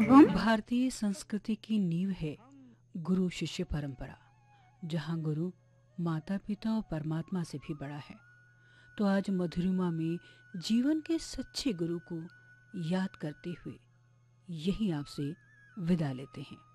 भारतीय संस्कृति की नींव है गुरु शिष्य परंपरा, जहाँ गुरु माता पिता और परमात्मा से भी बड़ा है। तो आज मधुरिमा में जीवन के सच्चे गुरु को याद करते हुए यही आपसे विदा लेते हैं।